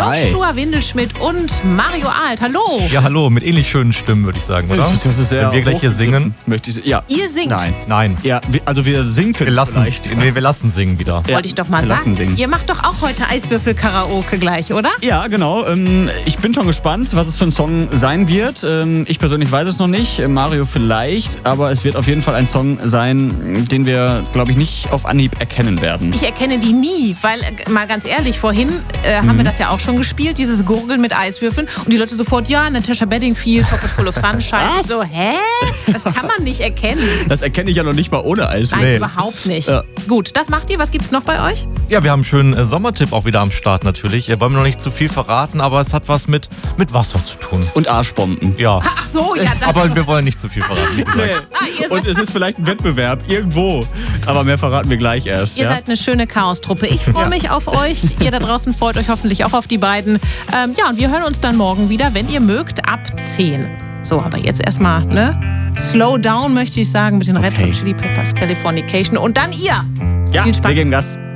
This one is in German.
Joshua Windelschmidt und Mario Alt. Hallo. Ja, hallo, mit ähnlich schönen Stimmen, würde ich sagen, oder? Das ist sehr Wenn wir gleich hier singen. Ja. Ihr singt? Nein. Ja, wir sinken wir lassen singen wieder. Ja, wollte ich doch mal sagen. Ihr macht doch auch heute Eiswürfel-Karaoke gleich, oder? Ja, genau. Ich bin schon gespannt, was es für ein Song sein wird. Ich persönlich weiß es noch nicht. Mario vielleicht. Aber es wird auf jeden Fall ein Song sein, den wir, glaube ich, nicht auf Anhieb erkennen werden. Ich erkenne die nie, weil, mal ganz ehrlich, vorhin haben wir das ja auch schon gespielt, dieses Gurgeln mit Eiswürfeln. Und die Leute sofort, ja, Natasha Bedingfield, Pocket Full of Sunshine. Was? So, hä? Das kann man nicht erkennen. Das erkenne ich ja noch nicht mal ohne Eiswürfel. Nein, überhaupt nicht. Ja. Gut, das macht ihr. Was gibt's noch bei euch? Ja, wir haben einen schönen Sommertipp auch wieder am Start natürlich. Wollen wir noch nicht zu viel verraten, aber es hat was mit Wasser zu tun. Und Arschbomben. Ja. Ach so, ja. Aber wir wollen nicht zu viel verraten, wie gesagt. Und es ist vielleicht ein Wettbewerb irgendwo. Aber mehr verraten wir gleich erst. Ihr seid eine schöne Chaos-Truppe. Ich freue mich auf euch. Ihr da draußen freut euch hoffentlich auch auf die beiden. Ja, und wir hören uns dann morgen wieder, wenn ihr mögt, ab 10. So, aber jetzt erstmal, ne? Slow down, möchte ich sagen, mit den Red Hot Chili Peppers, Californication. Und dann ihr. Ja, viel Spaß. Wir geben Gas.